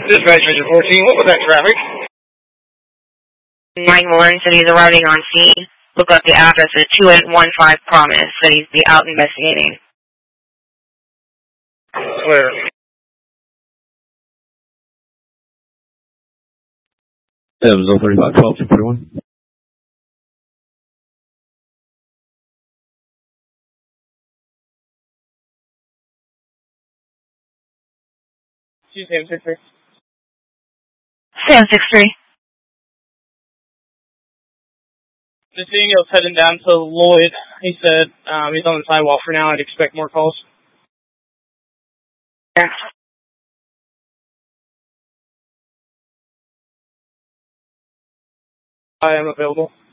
Dispatch Mission 14, what was that traffic? 911 said he's arriving on scene. Look up the address at 2815 Promise. Said he'd be out investigating. Where? That was 03512 241. Sam 63. Sam 63. Just Daniel's heading down to Lloyd. He said he's on the sidewalk for now. I'd expect more calls. Yeah. I am available.